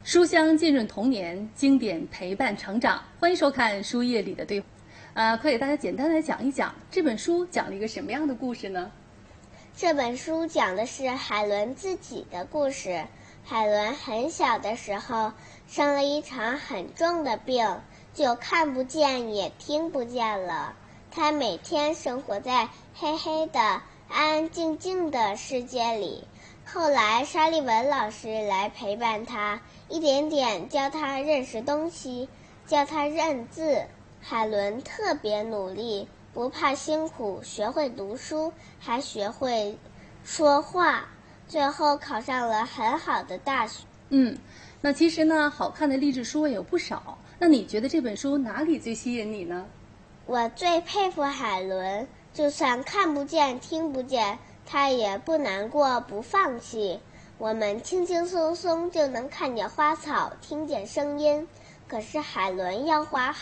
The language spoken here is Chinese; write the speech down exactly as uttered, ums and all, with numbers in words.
书香浸润童年，经典陪伴成长。欢迎收看书页里的对话。呃，快给大家简单来讲一讲这本书讲了一个什么样的故事呢？ 这本书讲的是海伦自己的故事。海伦很小的时候生了一场很重的病，就看不见也听不见了。她每天生活在黑黑的、安安静静的世界里。后来沙利文老师来陪伴她，一点点教她认识东西，教她认字。海伦特别努力，不怕辛苦，学会读书，还学会说话，最后考上了很好的大学。 嗯，那其实呢，好看的励志书也有不少。那你觉得这本书哪里最吸引你呢？ 我最佩服海伦，就算看不见、听不见，她也不难过、不放弃。我们轻轻松松就能看见花草，听见声音，可是海伦要花